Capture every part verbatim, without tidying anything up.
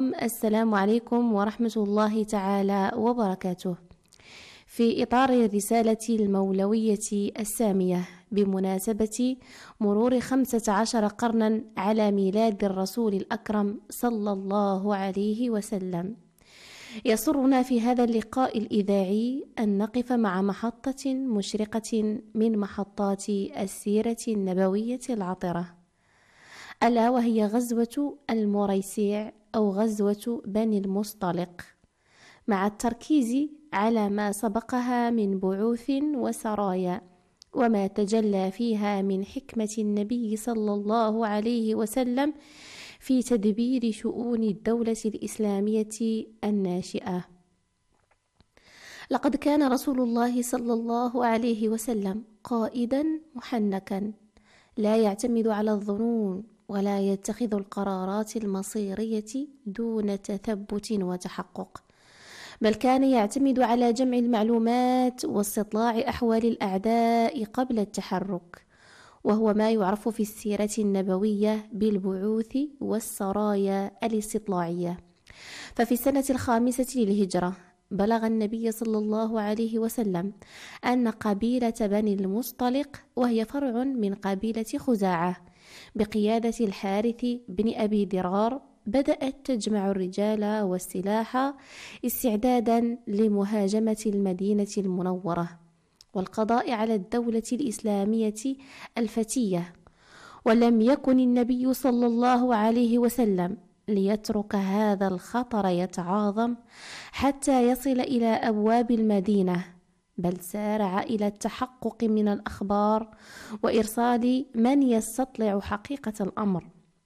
بكم. السلام عليكم ورحمة الله تعالى وبركاته. في إطار الرسالة المولوية السامية بمناسبة مرور خمسة عشر قرنا على ميلاد الرسول الأكرم صلى الله عليه وسلم، يسرنا في هذا اللقاء الإذاعي أن نقف مع محطة مشرقة من محطات السيرة النبوية العطرة، ألا وهي غزوة المريسيع أو غزوة بني المصطلق، مع التركيز على ما سبقها من بعوث وسرايا وما تجلى فيها من حكمة النبي صلى الله عليه وسلم في تدبير شؤون الدولة الإسلامية الناشئة. لقد كان رسول الله صلى الله عليه وسلم قائدا محنكا لا يعتمد على الظنون ولا يتخذ القرارات المصيرية دون تثبت وتحقق، بل كان يعتمد على جمع المعلومات واستطلاع أحوال الأعداء قبل التحرك، وهو ما يعرف في السيرة النبوية بالبعوث والسرايا الاستطلاعية. ففي السنة الخامسة للهجرة بلغ النبي صلى الله عليه وسلم أن قبيلة بني المصطلق، وهي فرع من قبيلة خزاعة بقيادة الحارث بن أبي درار، بدأت تجمع الرجال والسلاح استعدادا لمهاجمة المدينة المنورة والقضاء على الدولة الإسلامية الفتية. ولم يكن النبي صلى الله عليه وسلم ليترك هذا الخطر يتعاظم حتى يصل إلى أبواب المدينة، بل سارع إلى التحقق من الأخبار وإرسال من يستطلع حقيقة الأمر.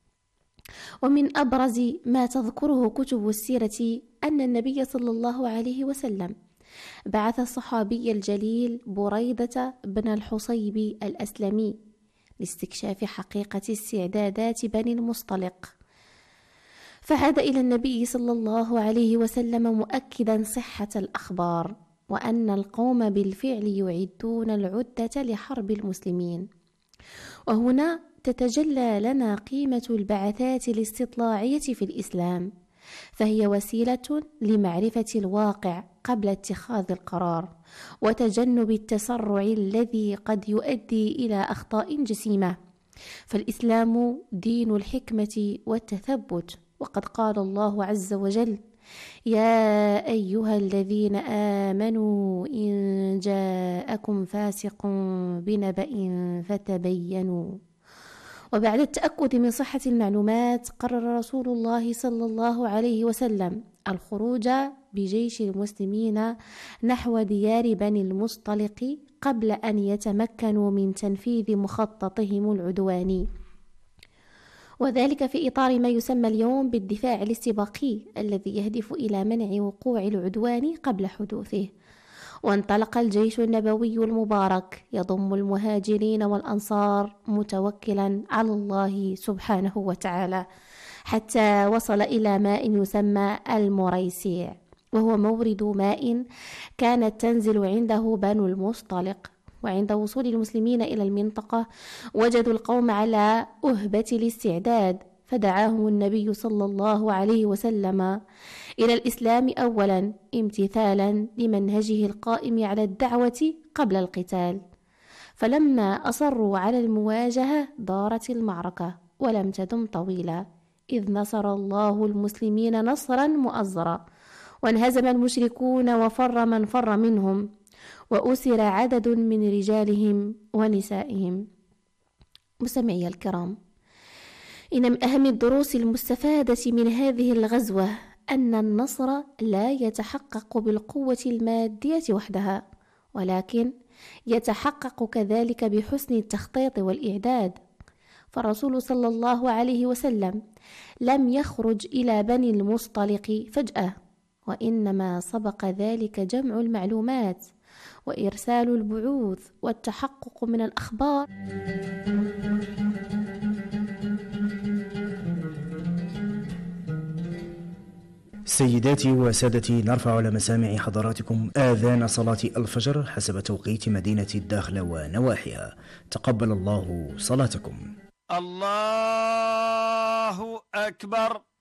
ومن أبرز ما تذكره كتب السيرة أن النبي صلى الله عليه وسلم بعث الصحابي الجليل بريدة بن الحصيب الأسلمي لاستكشاف حقيقة استعدادات بني المصطلق، فعاد إلى النبي صلى الله عليه وسلم مؤكدا صحة الأخبار وأن القوم بالفعل يعدون العدة لحرب المسلمين. وهنا تتجلى لنا قيمة البعثات الاستطلاعية في الإسلام، فهي وسيلة لمعرفة الواقع قبل اتخاذ القرار وتجنب التسرع الذي قد يؤدي إلى أخطاء جسيمة. فالإسلام دين الحكمة والتثبت، وقد قال الله عز وجل: يا أيها الذين آمنوا إن جاءكم فاسق بنبأ فتبينوا. وبعد التأكد من صحة المعلومات قرر رسول الله صلى الله عليه وسلم الخروج بجيش المسلمين نحو ديار بني المصطلق قبل أن يتمكنوا من تنفيذ مخططهم العدواني، وذلك في إطار ما يسمى اليوم بالدفاع الاستباقي الذي يهدف إلى منع وقوع العدوان قبل حدوثه. وانطلق الجيش النبوي المبارك يضم المهاجرين والأنصار متوكلا على الله سبحانه وتعالى، حتى وصل إلى ماء يسمى المريسيع، وهو مورد ماء كانت تنزل عنده بنو المصطلق. وعند وصول المسلمين إلى المنطقة وجدوا القوم على أهبة الاستعداد، فدعاهم النبي صلى الله عليه وسلم إلى الإسلام أولا امتثالا لمنهجه القائم على الدعوة قبل القتال. فلما أصروا على المواجهة دارت المعركة ولم تدم طويلا، إذ نصر الله المسلمين نصرا مؤزرا، وانهزم المشركون وفر من فر منهم، وأسر عدد من رجالهم ونسائهم. مستمعي الكرام، إن من أهم الدروس المستفادة من هذه الغزوة أن النصر لا يتحقق بالقوة المادية وحدها، ولكن يتحقق كذلك بحسن التخطيط والإعداد. فالرسول صلى الله عليه وسلم لم يخرج إلى بني المصطلق فجأة، وإنما سبق ذلك جمع المعلومات وإرسال البعوث والتحقق من الأخبار. سيداتي وسادتي، نرفع على مسامع حضراتكم آذان صلاة الفجر حسب توقيت مدينة الداخلة ونواحيها. تقبل الله صلاتكم. الله أكبر.